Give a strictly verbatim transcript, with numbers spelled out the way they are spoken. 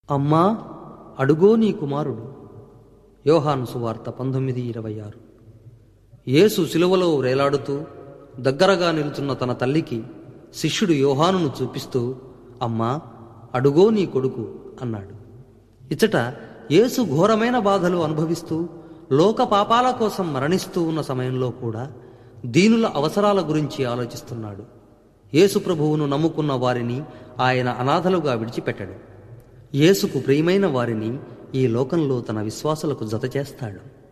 అమ్మా, అడుగో నీ కుమారుడు. యోహాను సువార్త పంతొమ్మిది ఇరవై ఆరు. యేసు శిలువలో వేలాడుతూ దగ్గరగా నిలుచున్న తన తల్లికి శిష్యుడు యోహానును చూపిస్తూ, అమ్మా, అడుగో నీ కొడుకు అన్నాడు. ఇచ్చట యేసు ఘోరమైన బాధలు అనుభవిస్తూ లోక పాపాల కోసం మరణిస్తూ ఉన్న సమయంలో కూడా దీనుల అవసరాల గురించి ఆలోచిస్తున్నాడు. యేసు ప్రభువును నమ్ముకున్న వారిని ఆయన అనాథలుగా విడిచిపెట్టడు. యేసుకు ప్రియమైన వారిని ఈ లోకంలో తన విశ్వాసులకు జతచేస్తాడు.